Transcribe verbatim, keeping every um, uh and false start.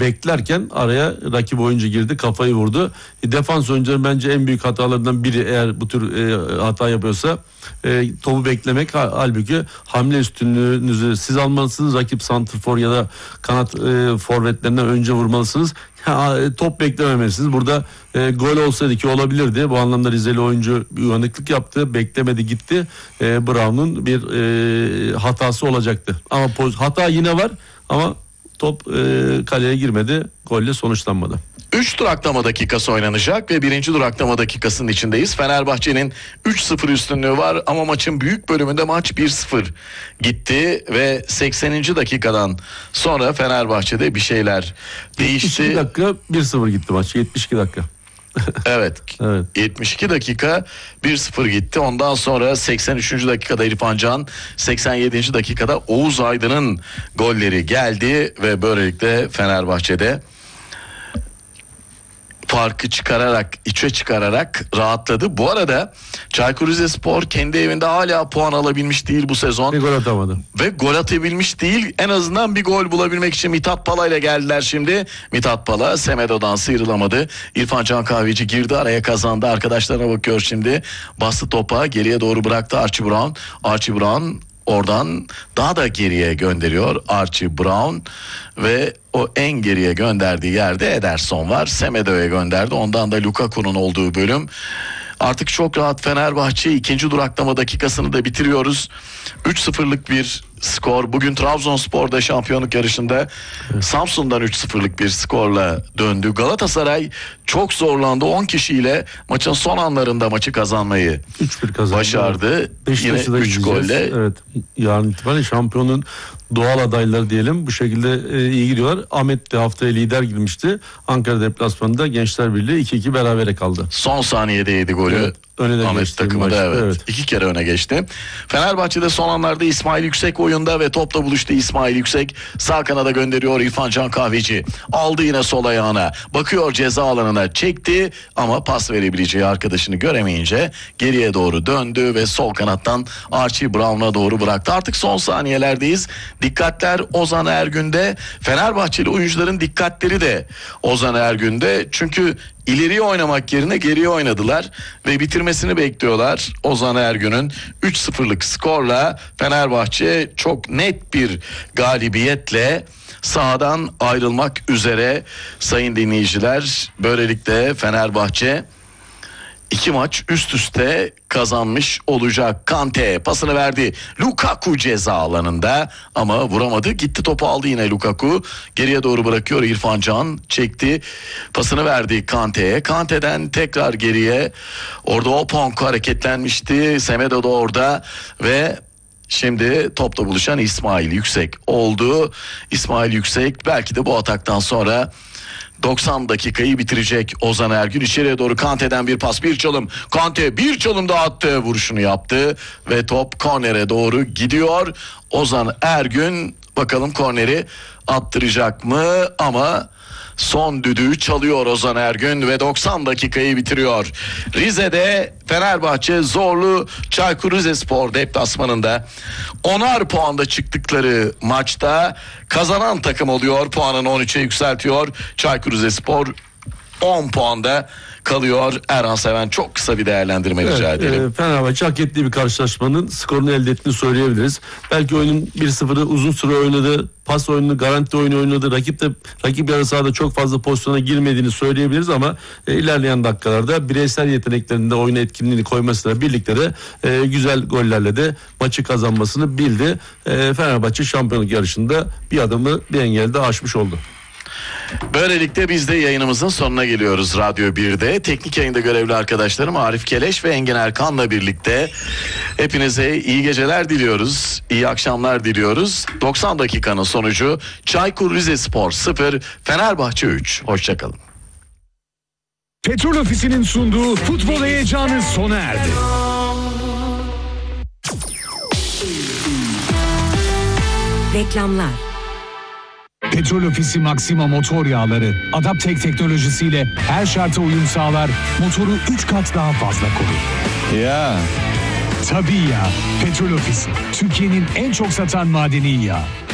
beklerken araya rakip oyuncu girdi, kafayı vurdu. E, defans oyuncuların bence en büyük hatalarından biri, eğer bu tür e, hata yapıyorsa e, topu beklemek. Halbuki hamle üstünlüğünüzü siz almalısınız, rakip santrfor ya da kanat e, forvetlerinden önce vurmalısınız. Ha, top beklememelisiniz. Burada e, gol olsaydı ki olabilirdi. Bu anlamda Rizeli oyuncu bir uyanıklık yaptı. Beklemedi, gitti. E, Brown'un bir e, hatası olacaktı. Ama poz, hata yine var ama top e, kaleye girmedi. Golle sonuçlanmadı. üç duraklama dakikası oynanacak ve birinci duraklama dakikasının içindeyiz. Fenerbahçe'nin üç sıfır üstünlüğü var ama maçın büyük bölümünde maç bir sıfır gitti ve sekseninci dakikadan sonra Fenerbahçe'de bir şeyler değişti. yetmiş iki dakika bir sıfır gitti maç. yetmiş iki dakika. Evet. Evet. yetmiş iki dakika bir sıfır gitti. Ondan sonra seksen üçüncü dakikada İrfan Can, seksen yedinci dakikada Oğuz Aydın'ın golleri geldi ve böylelikle Fenerbahçe'de farkı çıkararak, içe çıkararak rahatladı. Bu arada Çaykur Rizespor kendi evinde hala puan alabilmiş değil bu sezon. Bir gol atamadı. Ve gol atabilmiş değil. En azından bir gol bulabilmek için Mithat Pala ile geldiler şimdi. Mithat Pala Semedo'dan sıyrılamadı. İrfan Can Kahveci girdi araya, kazandı. Arkadaşlarına bakıyor şimdi. Bastı topa, geriye doğru bıraktı Archie Brown. Archie Brown oradan daha da geriye gönderiyor Archie Brown ve o en geriye gönderdiği yerde Ederson var. Semedo'ya gönderdi. Ondan da Lukaku'nun olduğu bölüm. Artık çok rahat Fenerbahçe ikinci duraklama dakikasını da bitiriyoruz. üç sıfırlık bir skor. Bugün Trabzonspor'da şampiyonluk yarışında Samsun'dan üç sıfırlık bir skorla döndü. Galatasaray çok zorlandı. on kişiyle maçın son anlarında maçı kazanmayı üç bir kazandı. Başardı. Yine üç golle. Evet. Yarın itibariyle şampiyonun doğal adayları diyelim. Bu şekilde e, iyi gidiyorlar. Ahmet de haftaya lider girmişti. Ankara deplasmanında Gençler Birliği iki iki berabere kaldı. Son saniyede yedi golü. Evet. Öne Ahmet takımı da evet, evet. iki kere öne geçti. Fenerbahçe'de son anlarda İsmail Yüksek oyunda ve topla buluştu. İsmail Yüksek sağ kanada gönderiyor İrfan Can Kahveci. Aldı yine sol ayağına. Bakıyor ceza alanına, çekti ama pas verebileceği arkadaşını göremeyince geriye doğru döndü ve sol kanattan Archie Brown'a doğru bıraktı. Artık son saniyelerdeyiz. Dikkatler Ozan Ergün'de. Fenerbahçeli oyuncuların dikkatleri de Ozan Ergün'de. Çünkü İleriye oynamak yerine geriye oynadılar ve bitirmesini bekliyorlar. Ozan Ergün'ün üç sıfırlık skorla Fenerbahçe çok net bir galibiyetle sahadan ayrılmak üzere sayın dinleyiciler. Böylelikle Fenerbahçe İki maç üst üste kazanmış olacak. Kante pasını verdi. Lukaku ceza alanında ama vuramadı. Gitti, topu aldı yine Lukaku. Geriye doğru bırakıyor İrfan Can. Çekti. Pasını verdi Kante'ye. Kante'den tekrar geriye. Orada Opong hareketlenmişti. Semedo da orada ve şimdi topla buluşan İsmail Yüksek oldu. İsmail Yüksek belki de bu ataktan sonra doksan dakikayı bitirecek. Ozan Ergün içeriye doğru Kante'den bir pas, bir çalım. Kante bir çalım daha attı, vuruşunu yaptı ve top kornere doğru gidiyor. Ozan Ergün bakalım korneri attıracak mı, ama son düdüğü çalıyor Ozan Ergün ve doksan dakikayı bitiriyor. Rize'de Fenerbahçe zorlu Çaykur Rizespor deplasmanında onar puanda çıktıkları maçta kazanan takım oluyor. Puanını on üçe yükseltiyor. Çaykur Rizespor on puanda kalıyor. Erhan Seven çok kısa bir değerlendirme evet, rica edelim. E, Fenerbahçe hak ettiği bir karşılaşmanın skorunu elde ettiğini söyleyebiliriz. Belki oyunun bir sıfırı uzun süre oynadı. Pas oyunu, garanti oyunu oynadı. Rakip de rakip yarı sahada çok fazla pozisyona girmediğini söyleyebiliriz ama e, ilerleyen dakikalarda bireysel yeteneklerinde oyuna etkinliğini koymasıyla birlikte de e, güzel gollerle de maçı kazanmasını bildi. E, Fenerbahçe şampiyonluk yarışında bir adımı, bir engelde aşmış oldu. Böylelikle biz de yayınımızın sonuna geliyoruz Radyo bir'de. Teknik yayında görevli arkadaşlarım Arif Keleş ve Engin Erkan'la birlikte hepinize iyi geceler diliyoruz. İyi akşamlar diliyoruz. doksan dakikanın sonucu Çaykur Rizespor sıfır, Fenerbahçe üç. Hoşçakalın. Petrol Ofisi'nin sunduğu futbol heyecanı sona erdi. Reklamlar. Petrol Ofisi Maxima motor yağları Adaptek teknolojisiyle her şarta uyum sağlar, motoru üç kat daha fazla korur. Ya. Tabii ya, Petrol Ofisi Türkiye'nin en çok satan madeni yağı.